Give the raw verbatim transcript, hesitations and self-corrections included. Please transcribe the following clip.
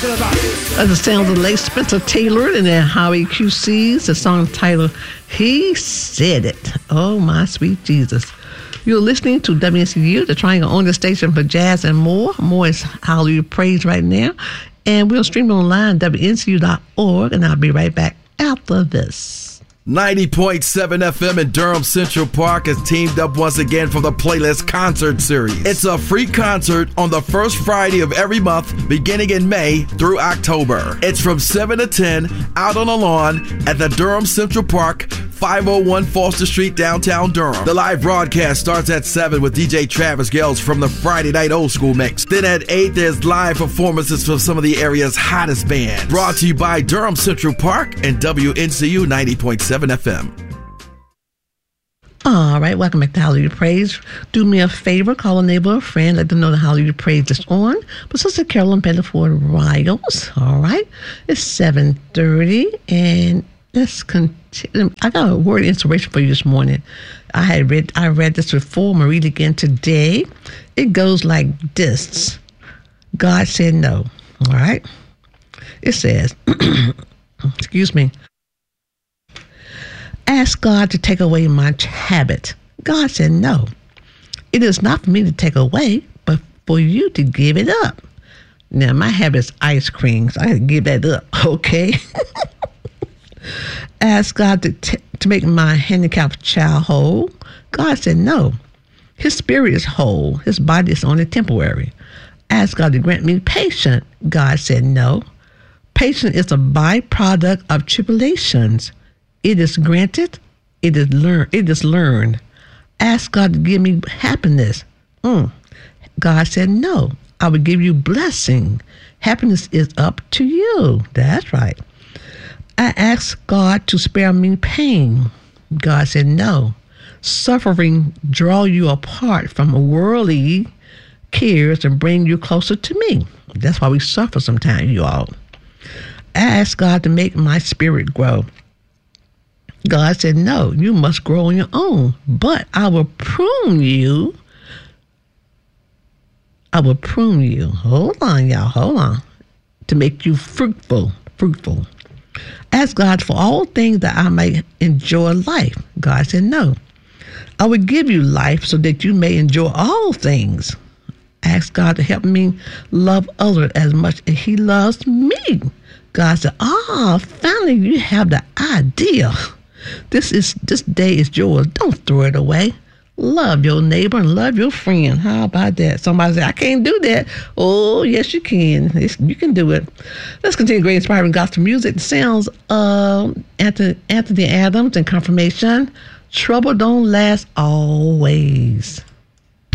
As the sounds of late Spencer Taylor and then Howie Q C's, the song titled He Said It. Oh, my sweet Jesus. You're listening to W N C U, the Triangle on the station for jazz and more. More is Hallelujah Praise right now. And we'll stream online, W N C U dot org, and I'll be right back after this. ninety point seven F M in Durham Central Park has teamed up once again for the Playlist Concert Series. It's a free concert on the first Friday of every month, beginning in May through October. It's from seven to ten out on the lawn at the Durham Central Park, five oh one Foster Street, downtown Durham. The live broadcast starts at seven with D J Travis Gales from the Friday Night Old School Mix. Then at eight, there's live performances from some of the area's hottest bands. Brought to you by Durham Central Park and W N C U ninety point seven F M. All right, welcome back to Hallelujah Praise. Do me a favor, call a neighbor or friend, let them know the Hallelujah Praise is on. But Sister Carolyn Bedford Riles, all right, it's seven thirty, and let's continue. I got a word of inspiration for you this morning. I had read, I read this before. I'm gonna read it again today. It goes like this: God said no. All right. It says, excuse me. Ask God to take away my habit. God said no. It is not for me to take away, but for you to give it up. Now my habit is ice cream, so I had to give that up. Okay. Ask God to t- to make my handicapped child whole. God said no. His spirit is whole. His body is only temporary. Ask God to grant me patience. God said no. Patience is a byproduct of tribulations. It is granted. It is learned. It is learned. Ask God to give me happiness. Mm. God said no. I will give you blessing. Happiness is up to you. That's right. I asked God to spare me pain. God said no. Suffering draw you apart from worldly cares and bring you closer to me. That's why we suffer sometimes, you all. I asked God to make my spirit grow. God said no, you must grow on your own, but I will prune you. I will prune you. Hold on, y'all, hold on. To make you fruitful, fruitful. Ask God for all things that I may enjoy life. God said no. I will give you life so that you may enjoy all things. Ask God to help me love others as much as he loves me. God said, ah, finally you have the idea. This is this day is yours. Don't throw it away. Love your neighbor and love your friend. How about that? Somebody say, I can't do that. Oh, yes, you can. It's, you can do it. Let's continue great inspiring gospel music. The sounds of Anthony, Anthony Adams and Confirmation. Trouble don't last always.